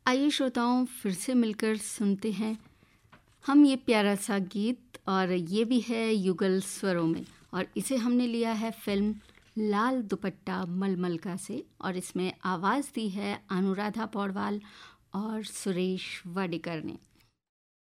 आइए श्रोताओं, फिर से मिलकर सुनते हैं हम ये प्यारा सा गीत, और ये भी है युगल स्वरों में, और इसे हमने लिया है फिल्म लाल दुपट्टा मलमलका से, और इसमें आवाज़ दी है अनुराधा पौडवाल और सुरेश वाडेकर ने।